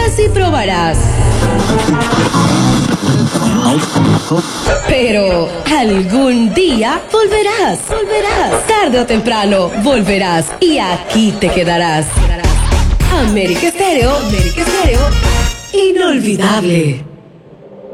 Probarás y probarás. Pero algún día volverás. Tarde o temprano volverás. Y aquí te quedarás. América Estéreo, inolvidable.